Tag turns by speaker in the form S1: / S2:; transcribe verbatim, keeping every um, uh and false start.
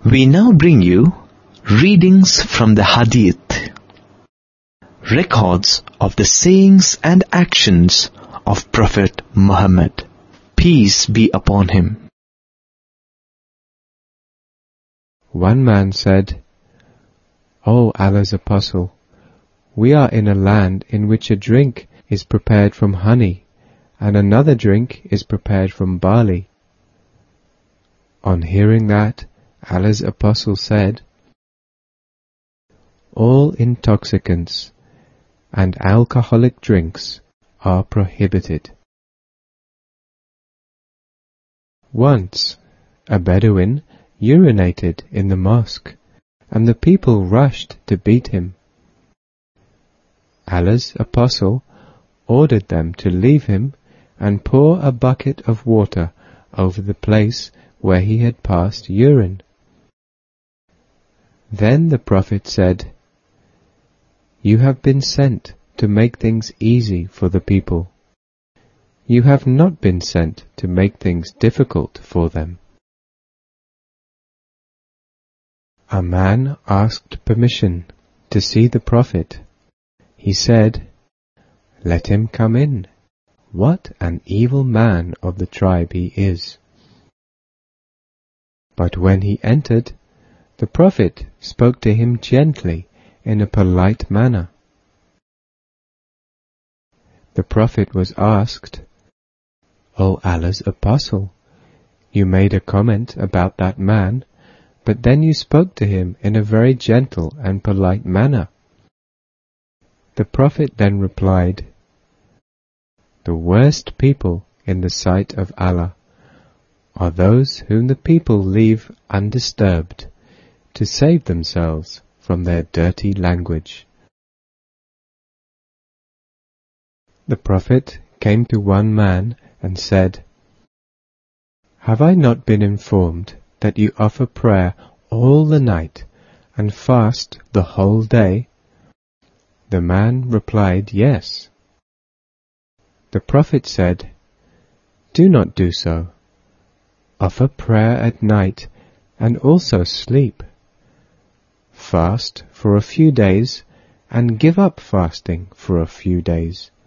S1: We now bring you readings from the Hadith, records of the sayings and actions of Prophet Muhammad, peace be upon him.
S2: One man said, "O Allah's Apostle, we are in a land in which a drink is prepared from honey, and another drink is prepared from barley." On hearing that, Allah's Apostle said, "All intoxicants and alcoholic drinks are prohibited." Once, a Bedouin urinated in the mosque, and the people rushed to beat him. Allah's Apostle ordered them to leave him and pour a bucket of water over the place where he had passed urine. Then the Prophet said, "You have been sent to make things easy for the people. You have not been sent to make things difficult for them." A man asked permission to see the Prophet. He said, "Let him come in. What an evil man of the tribe he is." But when he entered, the Prophet spoke to him gently in a polite manner. The Prophet was asked, "O Allah's Apostle, you made a comment about that man, but then you spoke to him in a very gentle and polite manner." The Prophet then replied, "The worst people in the sight of Allah are those whom the people leave undisturbed to save themselves from their dirty language." The Prophet came to one man and said, "Have I not been informed that you offer prayer all the night and fast the whole day?" The man replied, "Yes." The Prophet said, "Do not do so. Offer prayer at night and also sleep. Fast for a few days and give up fasting for a few days.